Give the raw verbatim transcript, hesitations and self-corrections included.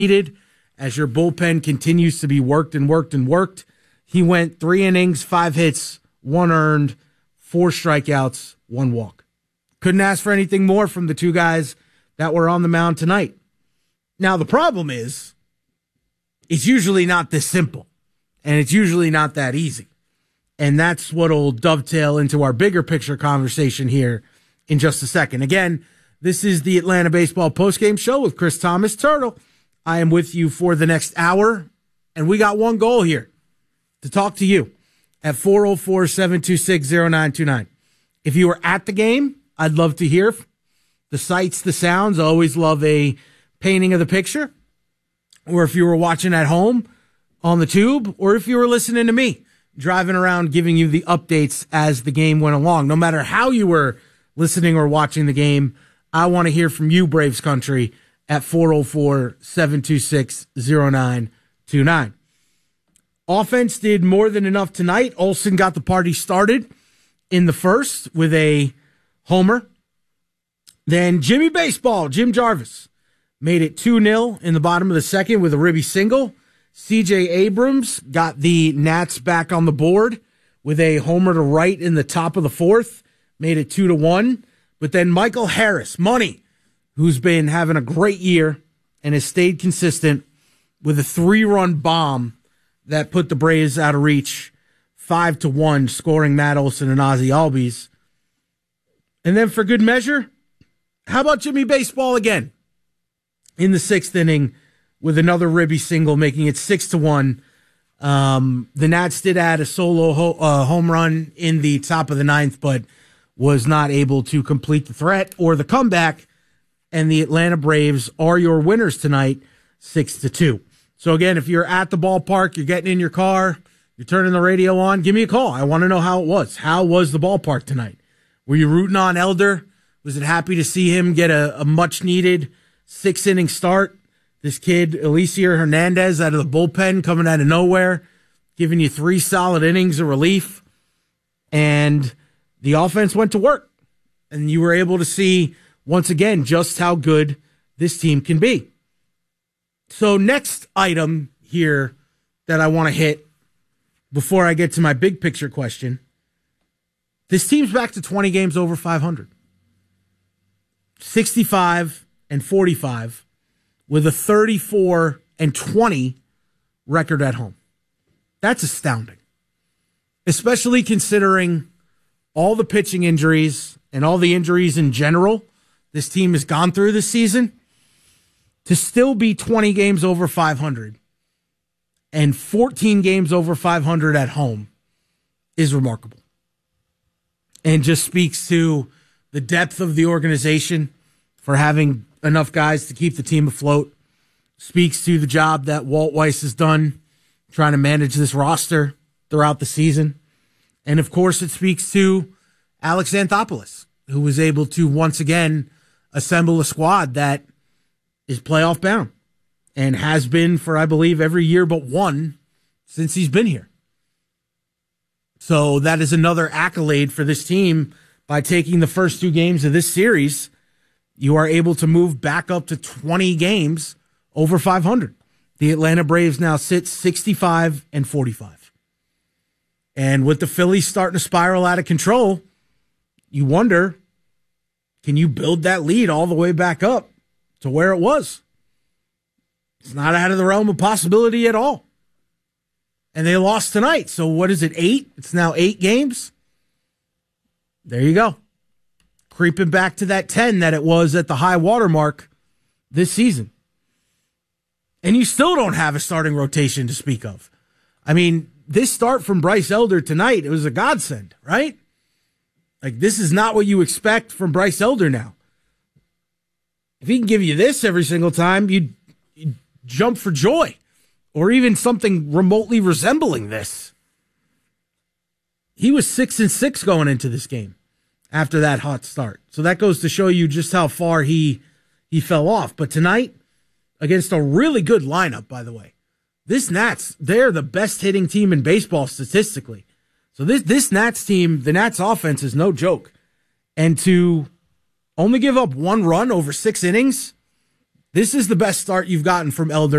needed as your bullpen continues to be worked and worked and worked. He went three innings, five hits, one earned, four strikeouts, one walk. Couldn't ask for anything more from the two guys that were on the mound tonight. Now, the problem is, it's usually not this simple, and it's usually not that easy. And that's what will dovetail into our bigger picture conversation here in just a second. Again, this is the Atlanta Baseball Postgame Show with Chris Thomas Turtle. I am with you for the next hour, and we got one goal here, to talk to you at four oh four, seven two six, oh nine two nine. If you were at the game, I'd love to hear the sights, the sounds. I always love a painting of the picture. Or if you were watching at home on the tube, or if you were listening to me driving around giving you the updates as the game went along. No matter how you were listening or watching the game, I want to hear from you, Braves Country, at four oh four, seven two six, oh nine two nine. Offense did more than enough tonight. Olsen got the party started in the first with a homer. Then Jimmy Baseball, Jim Jarvis, made it two nil in the bottom of the second with a ribby single. C J Abrams got the Nats back on the board with a homer to right in the top of the fourth, made it two to one. But then Michael Harris, Money, who's been having a great year and has stayed consistent with a three-run bomb that put the Braves out of reach, five to one, scoring Matt Olson and Ozzie Albies. And then for good measure, how about Jimmy Baseball again in the sixth inning with another ribby single, making it six to one. Um, the Nats did add a solo ho- uh, home run in the top of the ninth, but was not able to complete the threat or the comeback. And the Atlanta Braves are your winners tonight, six to two. So again, if you're at the ballpark, you're getting in your car, you're turning the radio on, give me a call. I want to know how it was. How was the ballpark tonight? Were you rooting on Elder? Was it happy to see him get a, a much-needed six-inning start? This kid, Elieser Hernandez, out of the bullpen, coming out of nowhere, giving you three solid innings of relief. And the offense went to work. And you were able to see, once again, just how good this team can be. So next item here that I want to hit before I get to my big picture question. This team's back to twenty games over five hundred. sixty-five and forty-five with a thirty-four and twenty record at home. That's astounding. Especially considering all the pitching injuries and all the injuries in general this team has gone through this season. To still be twenty games over five hundred and fourteen games over five hundred at home is remarkable. And just speaks to the depth of the organization for having enough guys to keep the team afloat. Speaks to the job that Walt Weiss has done trying to manage this roster throughout the season. And of course, it speaks to Alex Anthopoulos, who was able to once again assemble a squad that is playoff bound and has been for, I believe, every year but one since he's been here. So that is another accolade for this team. By taking the first two games of this series, you are able to move back up to twenty games over five hundred. The Atlanta Braves now sit sixty-five and forty-five. And with the Phillies starting to spiral out of control, you wonder, can you build that lead all the way back up to where it was? It's not out of the realm of possibility at all. And they lost tonight. So what is it, eight? It's now eight games. There you go. Creeping back to that ten that it was at the high water mark this season. And you still don't have a starting rotation to speak of. I mean, this start from Bryce Elder tonight, it was a godsend, right? Like, this is not what you expect from Bryce Elder now. If he can give you this every single time, you'd, you'd jump for joy. Or even something remotely resembling this. He was six and six going into this game after that hot start. So that goes to show you just how far he he fell off. But tonight, against a really good lineup, by the way, this Nats, they're the best hitting team in baseball statistically. So this this Nats team, the Nats offense is no joke. And to only give up one run over six innings This is the best start you've gotten from Elder